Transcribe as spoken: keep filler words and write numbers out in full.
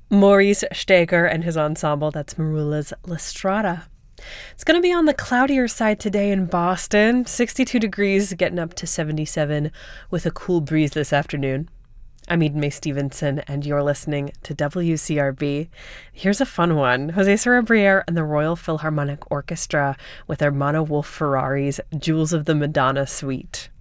Maurice Steger and his ensemble. That's Marula's La Strada. It's going to be on the cloudier side today in Boston. sixty-two degrees, getting up to seventy-seven with a cool breeze this afternoon. I'm Eden May Stevenson, and you're listening to W C R B. Here's a fun one. Jose Cerebriere and the Royal Philharmonic Orchestra with their Mono Wolf Ferrari's Jewels of the Madonna Suite.